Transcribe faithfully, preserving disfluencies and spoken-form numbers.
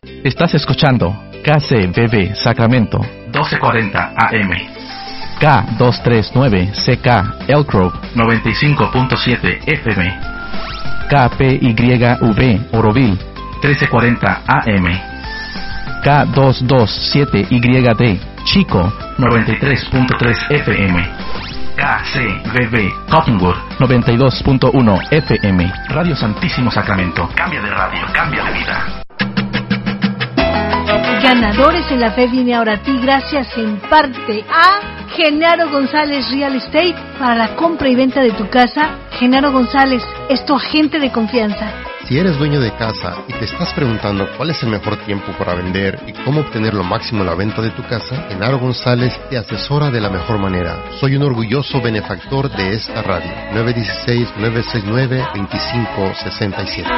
Estás escuchando K C B B Sacramento doce cuarenta A M, K doscientos treinta y nueve C K Elk Grove noventa y cinco punto siete F M, K P Y V Oroville trece cuarenta A M, K doscientos veintisiete Y D Chico noventa y tres punto tres F M, K C B B Cottonwood noventa y dos punto uno F M. Radio Santísimo Sacramento. Cambia de radio, cambia de vida. Ganadores en la fe viene ahora a ti gracias en parte a Genaro González Real Estate. Para la compra y venta de tu casa, Genaro González es tu agente de confianza. Si eres dueño de casa y te estás preguntando cuál es el mejor tiempo para vender y cómo obtener lo máximo en la venta de tu casa, Genaro González te asesora de la mejor manera. Soy un orgulloso benefactor de esta radio. nueve uno seis, nueve seis nueve, dos cinco seis siete.